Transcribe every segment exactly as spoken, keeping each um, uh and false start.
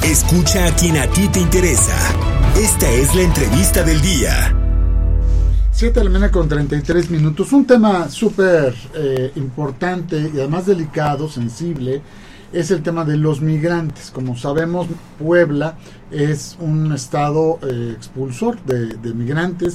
Escucha a quien a ti te interesa. Esta es la entrevista del día. siete de la mañana con treinta y tres minutos. Un tema súper eh, importante y además delicado, sensible, es el tema de los migrantes. Como sabemos, Puebla es un estado eh, expulsor de, de migrantes,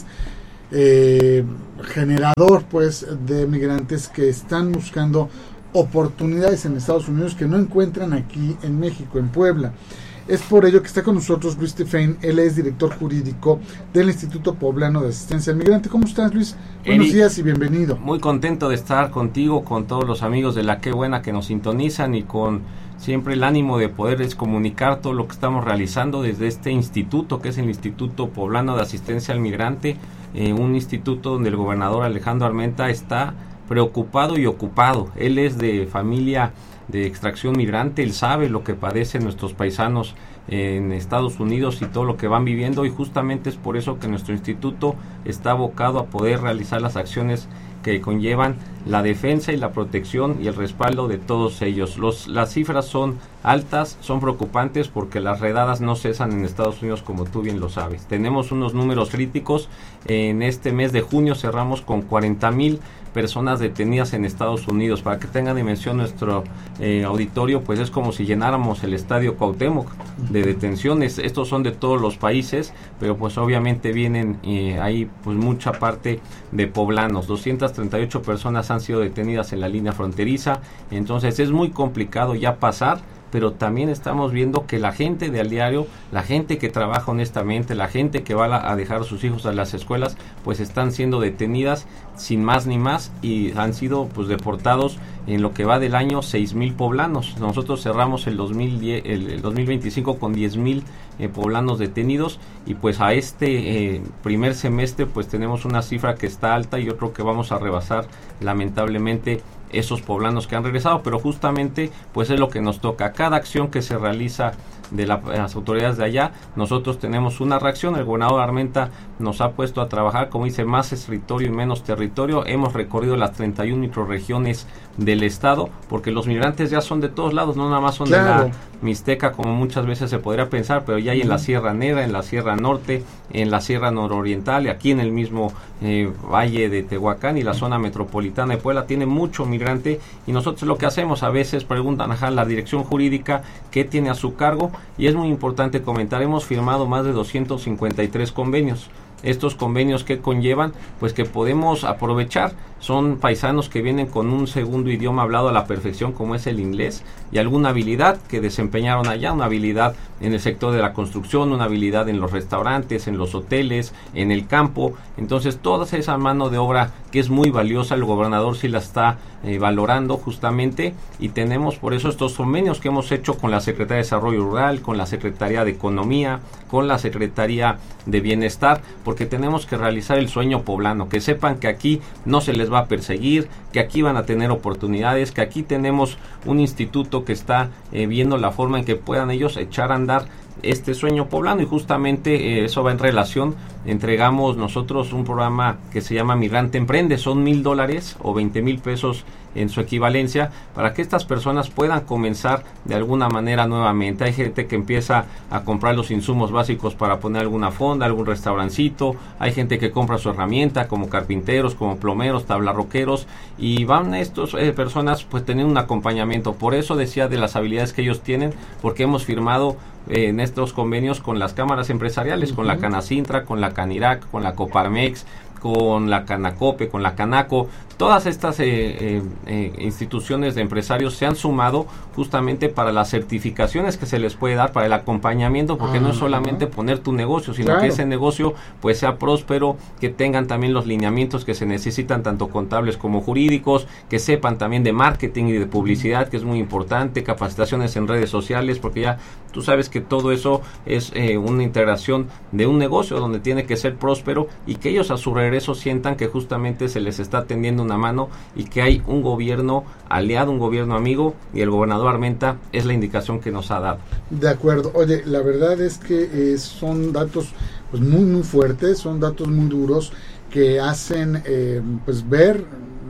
eh, generador pues de migrantes que están buscando oportunidades en Estados Unidos que no encuentran aquí en México, en Puebla. Es por ello que está con nosotros Luis Tefein. Él es director jurídico del Instituto Poblano de Asistencia al Migrante. ¿Cómo estás, Luis? Buenos Eric, días y bienvenido. Muy contento de estar contigo, con todos los amigos de La Qué Buena que nos sintonizan y con siempre el ánimo de poderles comunicar todo lo que estamos realizando desde este instituto, que es el Instituto Poblano de Asistencia al Migrante, eh, un instituto donde el gobernador Alejandro Armenta está preocupado y ocupado. Él es de familia de extracción migrante, él sabe lo que padecen nuestros paisanos en Estados Unidos y todo lo que van viviendo, y justamente es por eso que nuestro instituto está abocado a poder realizar las acciones que conllevan la defensa y la protección y el respaldo de todos ellos. Los, las cifras son altas, son preocupantes porque las redadas no cesan en Estados Unidos, como tú bien lo sabes. Tenemos unos números críticos. En este mes de junio cerramos con cuarenta mil personas detenidas en Estados Unidos. Para que tengan dimensión nuestro eh, auditorio, pues es como si llenáramos el estadio Cuauhtémoc de detenciones. Estos son de todos los países, pero pues obviamente vienen eh, ahí pues mucha parte de poblanos. doscientas treinta y ocho personas han sido detenidas en la línea fronteriza, entonces es muy complicado ya pasar, pero también estamos viendo que la gente de al diario, la gente que trabaja honestamente, la gente que va a dejar a sus hijos a las escuelas, pues están siendo detenidas sin más ni más, y han sido pues deportados en lo que va del año seis mil poblanos. Nosotros cerramos el dos mil diez, el, el dos mil veinticinco con diez mil eh, poblanos detenidos, y pues a este eh, primer semestre pues tenemos una cifra que está alta, y yo creo que vamos a rebasar lamentablemente esos poblanos que han regresado, pero justamente pues es lo que nos toca. Cada acción que se realiza de la, las autoridades de allá, nosotros tenemos una reacción. El gobernador Armenta nos ha puesto a trabajar, como dice, más territorio y menos territorio. Hemos recorrido las treinta y una microrregiones del estado, porque los migrantes ya son de todos lados, no nada más son claro. de la Mixteca, como muchas veces se podría pensar, pero ya hay en la Sierra Negra, en la Sierra Norte, en la Sierra Nororiental, aquí en el mismo eh, Valle de Tehuacán y la zona metropolitana de Puebla, tiene mucho migrante, y nosotros lo que hacemos, a veces preguntan a la dirección jurídica qué tiene a su cargo, y es muy importante comentar, hemos firmado más de doscientos cincuenta y tres convenios. Estos convenios que conllevan, pues que podemos aprovechar, son paisanos que vienen con un segundo idioma hablado a la perfección, como es el inglés, y alguna habilidad que desempeñaron allá, una habilidad en el sector de la construcción, una habilidad en los restaurantes, en los hoteles, en el campo. Entonces toda esa mano de obra que es muy valiosa, el gobernador sí la está eh, valorando justamente, y tenemos por eso estos convenios que hemos hecho con la Secretaría de Desarrollo Rural, con la Secretaría de Economía, con la Secretaría de Bienestar, porque tenemos que realizar el sueño poblano, que sepan que aquí no se les va a perseguir, que aquí van a tener oportunidades, que aquí tenemos un instituto que está eh, viendo la forma en que puedan ellos echar a andar este sueño poblano, y justamente eh, eso va en relación. Entregamos nosotros un programa que se llama Migrante Emprende, son mil dólares o veinte mil pesos en su equivalencia, para que estas personas puedan comenzar de alguna manera nuevamente. Hay gente que empieza a comprar los insumos básicos para poner alguna fonda, algún restaurancito, hay gente que compra su herramienta, como carpinteros, como plomeros, tablarroqueros, y van estas eh, personas pues teniendo un acompañamiento. Por eso decía de las habilidades que ellos tienen, porque hemos firmado eh, en estos convenios con las cámaras empresariales, uh-huh. con la Canacintra, con la Canirac, con la Coparmex, con la Canacope, con la Canaco. Todas estas eh, eh, eh, instituciones de empresarios se han sumado justamente para las certificaciones que se les puede dar, para el acompañamiento, porque ah, no es solamente poner tu negocio, sino claro. que ese negocio pues sea próspero, que tengan también los lineamientos que se necesitan, tanto contables como jurídicos, que sepan también de marketing y de publicidad, que es muy importante, capacitaciones en redes sociales, porque ya tú sabes que todo eso es eh, una integración de un negocio donde tiene que ser próspero, y que ellos a su regreso sientan que justamente se les está tendiendo una mano, y que hay un gobierno aliado, un gobierno amigo, y el gobernador Armenta es la indicación que nos ha dado. De acuerdo. Oye, la verdad es que eh, son datos pues muy muy fuertes, son datos muy duros que hacen eh, pues ver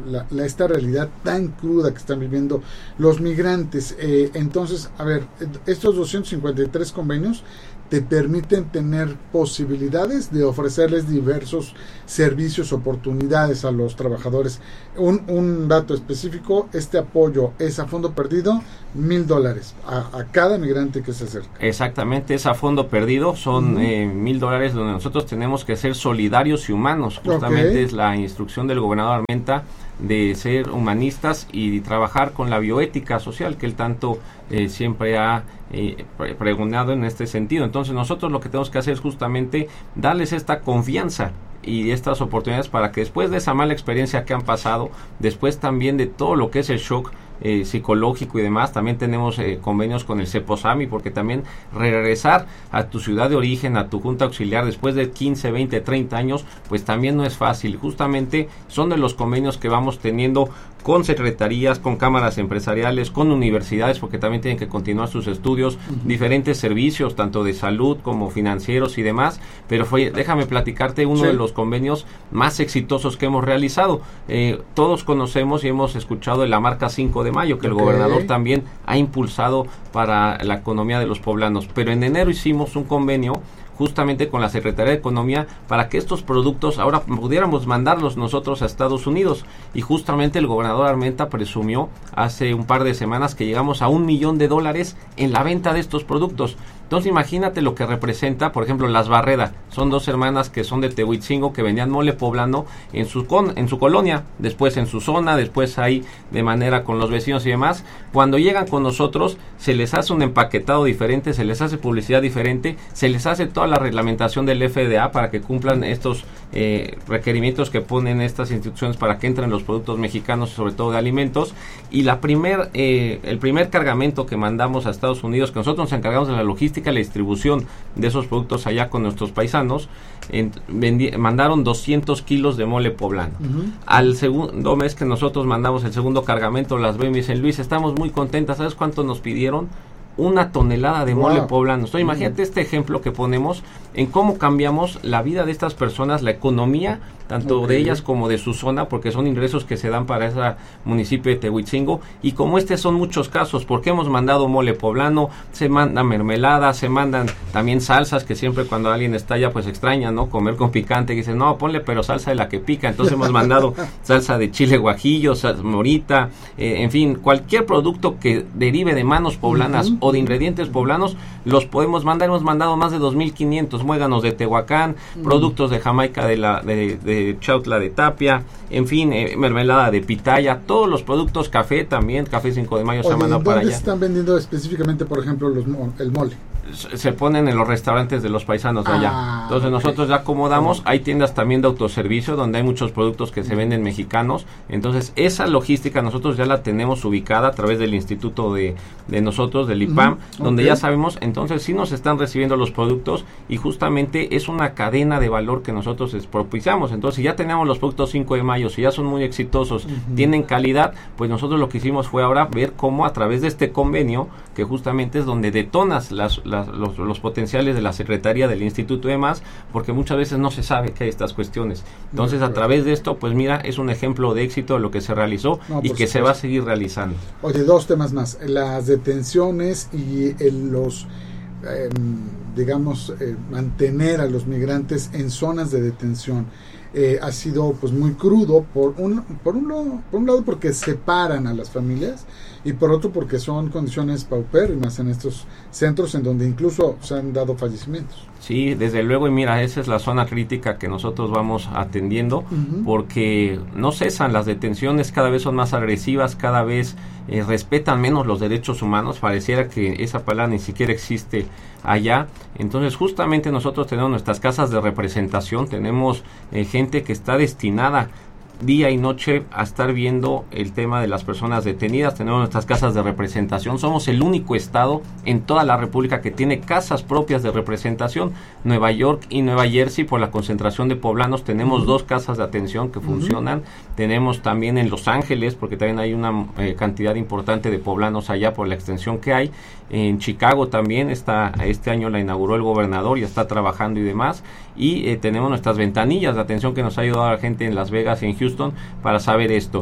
la, la, esta realidad tan cruda que están viviendo los migrantes. Eh, entonces, a ver, estos doscientos cincuenta y tres convenios te permiten tener posibilidades de ofrecerles diversos servicios, oportunidades a los trabajadores. Un, un dato específico, este apoyo es a fondo perdido, mil dólares a, a cada migrante que se acerca. Exactamente, es a fondo perdido, son uh-huh. eh, mil dólares donde nosotros tenemos que ser solidarios y humanos. Justamente okay. es la instrucción del gobernador Armenta de ser humanistas y trabajar con la bioética social que él tanto eh, siempre ha eh, pre- pregonado en este sentido. Entonces nosotros lo que tenemos que hacer es justamente darles esta confianza y estas oportunidades para que después de esa mala experiencia que han pasado, después también de todo lo que es el shock Eh, psicológico y demás, también tenemos eh, convenios con el CEPOSAMI, porque también regresar a tu ciudad de origen, a tu junta auxiliar después de quince, veinte, treinta años, pues también no es fácil. Justamente son de los convenios que vamos teniendo con secretarías, con cámaras empresariales, con universidades, porque también tienen que continuar sus estudios, uh-huh. diferentes servicios, tanto de salud como financieros y demás, pero fue, déjame platicarte uno sí. de los convenios más exitosos que hemos realizado. Eh, todos conocemos y hemos escuchado de la marca cinco de mayo, que okay. el gobernador también ha impulsado para la economía de los poblanos, pero en enero hicimos un convenio justamente con la Secretaría de Economía para que estos productos ahora pudiéramos mandarlos nosotros a Estados Unidos, y justamente el gobernador Armenta presumió hace un par de semanas que llegamos a un millón de dólares en la venta de estos productos. Entonces imagínate lo que representa, por ejemplo, Las Barreda, son dos hermanas que son de Tehuitzingo, que vendían mole poblano en su con, en su colonia, después en su zona, después ahí de manera con los vecinos y demás. Cuando llegan con nosotros, se les hace un empaquetado diferente, se les hace publicidad diferente, se les hace toda la reglamentación del F D A para que cumplan estos eh, requerimientos que ponen estas instituciones para que entren los productos mexicanos, sobre todo de alimentos. Y la primer, eh, el primer cargamento que mandamos a Estados Unidos, que nosotros nos encargamos de la logística, la distribución de esos productos allá con nuestros paisanos, en, vendi- mandaron doscientos kilos de mole poblano. Uh-huh. Al segundo mes que nosotros mandamos el segundo cargamento, las ven y dicen: Luis, estamos muy contentas. ¿Sabes cuánto nos pidieron? Una tonelada de wow. mole poblano. Entonces, uh-huh. imagínate este ejemplo que ponemos en cómo cambiamos la vida de estas personas, la economía, tanto okay. de ellas como de su zona, porque son ingresos que se dan para ese municipio de Tehuitzingo, y como este son muchos casos, porque hemos mandado mole poblano, se manda mermelada, se mandan también salsas, que siempre cuando alguien está allá pues extraña, ¿no? Comer con picante, y dicen: no, ponle pero salsa de la que pica. Entonces hemos mandado salsa de chile guajillo, salsa morita, eh, en fin, cualquier producto que derive de manos poblanas uh-huh. o de ingredientes poblanos, los podemos mandar. Hemos mandado más de dos mil quinientos muéganos de Tehuacán, uh-huh. productos de Jamaica, de la de, de Chautla de Tapia, en fin, eh, mermelada de pitaya, todos los productos, café también, café cinco de mayo se ha mandado para allá. ¿Dónde están vendiendo específicamente, por ejemplo, los, el mole? Se ponen en los restaurantes de los paisanos de allá. Ah, Entonces okay. nosotros ya acomodamos, hay tiendas también de autoservicio donde hay muchos productos que se venden mexicanos. Entonces esa logística nosotros ya la tenemos ubicada a través del instituto de, de nosotros, del I P A M, uh-huh. donde okay. ya sabemos, entonces sí nos están recibiendo los productos, y justamente es una cadena de valor que nosotros les propiciamos. Entonces si ya tenemos los productos cinco de mayo, si ya son muy exitosos, uh-huh. tienen calidad, pues nosotros lo que hicimos fue ahora ver cómo a través de este convenio, que justamente es donde detonas las, las Los, los potenciales de la Secretaría, del Instituto y demás, porque muchas veces no se sabe que hay estas cuestiones. Entonces, a través de esto, pues mira, es un ejemplo de éxito de lo que se realizó no, y que supuesto. se va a seguir realizando. Oye, dos temas más: las detenciones y el, los, eh, digamos, eh, mantener a los migrantes en zonas de detención. Eh, ha sido pues muy crudo por un por un lado, por un lado porque separan a las familias, y por otro porque son condiciones paupérrimas en estos centros en donde incluso se han dado fallecimientos. Sí, desde luego, y mira, esa es la zona crítica que nosotros vamos atendiendo, uh-huh. porque no cesan las detenciones, cada vez son más agresivas, cada vez eh, respetan menos los derechos humanos, pareciera que esa palabra ni siquiera existe allá. Entonces justamente nosotros tenemos nuestras casas de representación, tenemos eh, gente que está destinada día y noche a estar viendo el tema de las personas detenidas. Tenemos nuestras casas de representación, somos el único estado en toda la república que tiene casas propias de representación. Nueva York y Nueva Jersey, por la concentración de poblanos, tenemos uh-huh. dos casas de atención que uh-huh. funcionan. Tenemos también en Los Ángeles, porque también hay una eh, cantidad importante de poblanos allá por la extensión que hay. En Chicago también está, este año la inauguró el gobernador y está trabajando y demás. Y eh, tenemos nuestras ventanillas de atención que nos ha ayudado a la gente en Las Vegas y en Houston para saber esto.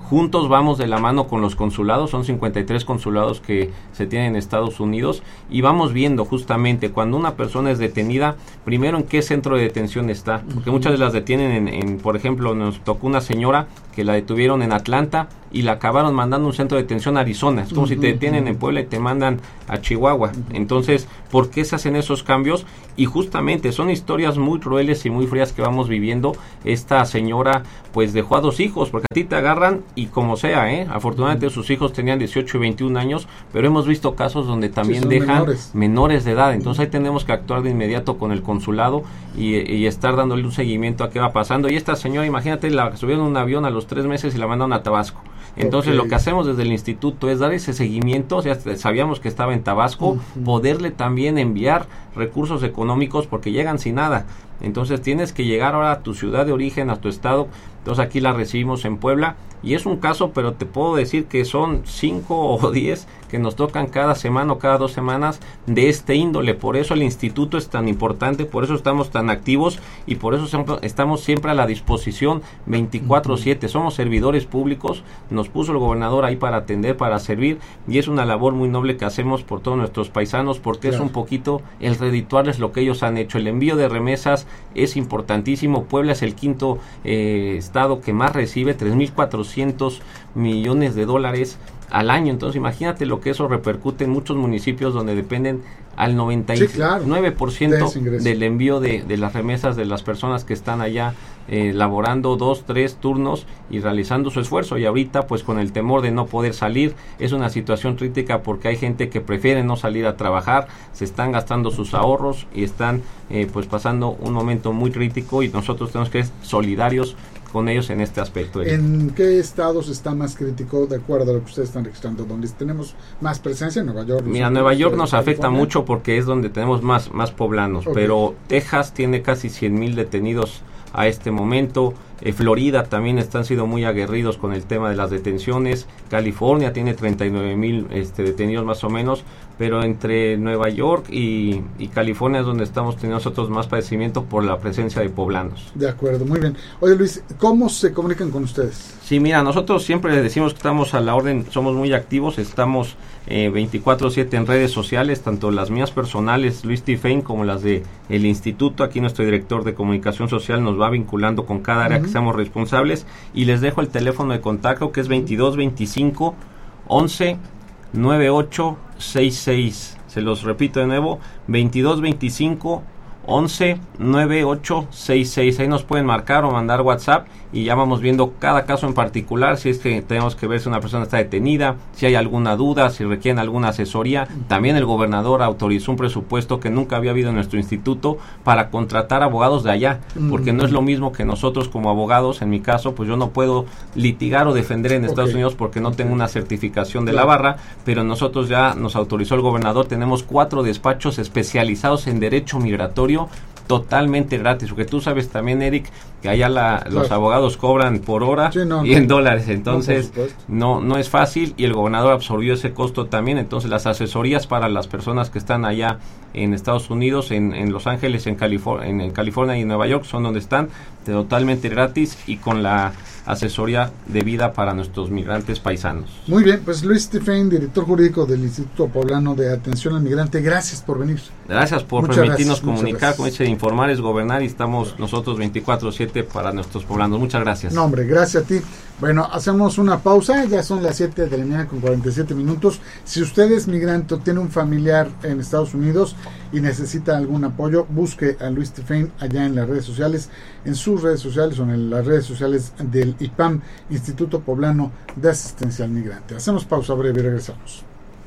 juntos vamos de la mano con los consulados, son cincuenta y tres consulados que se tienen en Estados Unidos, y vamos viendo justamente cuando una persona es detenida, primero en qué centro de detención está, porque muchas de las detienen en, en, por ejemplo, nos tocó una señora que la detuvieron en Atlanta y la acabaron mandando a un centro de detención a Arizona. Es como uh-huh, si te detienen uh-huh. en Puebla y te mandan a Chihuahua. Uh-huh. Entonces, ¿por qué se hacen esos cambios? Y justamente son historias muy crueles y muy frías que vamos viviendo. Esta señora pues dejó a dos hijos, porque a ti te agarran y como sea, ¿eh? Afortunadamente uh-huh. sus hijos tenían dieciocho y veintiún años, pero hemos visto casos donde también sí, dejan menores. menores de edad. Entonces ahí tenemos que actuar de inmediato con el consulado y, y estar dándole un seguimiento a qué va pasando. Y esta señora, imagínate, la subieron en un avión a los tres meses y la mandaron a Tabasco. Entonces okay. lo que hacemos desde el instituto es dar ese seguimiento, o sea, sabíamos que estaba en Tabasco, uh-huh. poderle también enviar recursos económicos porque llegan sin nada. Entonces tienes que llegar ahora a tu ciudad de origen, a tu estado. Entonces aquí la recibimos en Puebla y es un caso, pero te puedo decir que son cinco o diez que nos tocan cada semana o cada dos semanas de este índole. Por eso el instituto es tan importante, por eso estamos tan activos y por eso siempre, estamos siempre a la disposición veinticuatro siete. Uh-huh. Somos servidores públicos, nos puso el gobernador ahí para atender, para servir, y es una labor muy noble que hacemos por todos nuestros paisanos, porque claro. es un poquito el redituarles lo que ellos han hecho. El envío de remesas es importantísimo. Puebla es el quinto eh, estado que más recibe, tres mil cuatrocientos millones de dólares al año. Entonces imagínate lo que eso repercute en muchos municipios donde dependen al noventa y nueve por ciento sí, claro, del envío de, de las remesas de las personas que están allá eh, laborando dos, tres turnos y realizando su esfuerzo. Y ahorita pues con el temor de no poder salir, es una situación crítica porque hay gente que prefiere no salir a trabajar, se están gastando sus ahorros y están eh, pues pasando un momento muy crítico, y nosotros tenemos que ser solidarios con ellos en este aspecto. ¿En qué estados está más crítico de acuerdo a lo que ustedes están registrando? ¿Dónde tenemos más presencia? ¿En Nueva York? Mira, Nueva York nos afecta mucho porque es donde tenemos más, más poblanos, okay. pero Texas tiene casi cien mil detenidos a este momento. Eh, Florida también están sido muy aguerridos con el tema de las detenciones. California tiene treinta y nueve mil este, detenidos más o menos, pero entre Nueva York y, y California es donde estamos teniendo nosotros más padecimiento por la presencia de poblanos. De acuerdo, muy bien. Oye Luis, ¿cómo se comunican con ustedes? Sí, mira, nosotros siempre les decimos que estamos a la orden, somos muy activos, estamos eh, veinticuatro siete en redes sociales, tanto las mías personales, Luis Tifein, como las de el instituto. Aquí nuestro director de comunicación social nos va vinculando con cada área uh-huh. que seamos responsables, y les dejo el teléfono de contacto que es veintidós veinticinco once noventa y ocho sesenta y seis. Se los repito de nuevo, veintidós veinticinco once noventa y ocho sesenta y seis. Ahí nos pueden marcar o mandar WhatsApp y ya vamos viendo cada caso en particular, si es que tenemos que ver si una persona está detenida, si hay alguna duda, si requieren alguna asesoría. También el gobernador autorizó un presupuesto que nunca había habido en nuestro instituto para contratar abogados de allá, porque no es lo mismo que nosotros como abogados. En mi caso, pues yo no puedo litigar o defender en Estados okay. Unidos porque no tengo una certificación de claro. la barra, pero nosotros ya nos autorizó el gobernador, tenemos cuatro despachos especializados en derecho migratorio totalmente gratis, porque tú sabes también, Eric, que allá la, claro. los abogados cobran por hora sí, no, y en no, dólares, entonces no, no es fácil, y el gobernador absorbió ese costo también. Entonces las asesorías para las personas que están allá en Estados Unidos, en, en Los Ángeles, en, Califor- en, en California y en Nueva York, son donde están, totalmente gratis y con la asesoría debida para nuestros migrantes paisanos. Muy bien, pues Luis Tifein, director jurídico del Instituto Poblano de Atención al Migrante, gracias por venir. Gracias por muchas permitirnos gracias, comunicar, como dice, informar es gobernar, y estamos nosotros veinticuatro siete para nuestros poblanos. Muchas gracias. No, hombre, gracias a ti. Bueno, hacemos una pausa, ya son las siete de la mañana con cuarenta y siete minutos. Si usted es migrante o tiene un familiar en Estados Unidos y necesita algún apoyo, busque a Luis Tifein allá en las redes sociales, en sus redes sociales o en las redes sociales del I P A M, Instituto Poblano de Asistencia al Migrante. Hacemos pausa breve y regresamos.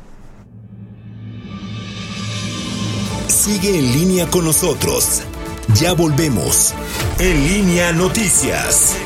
Sigue en línea con nosotros. Ya volvemos. En Línea Noticias.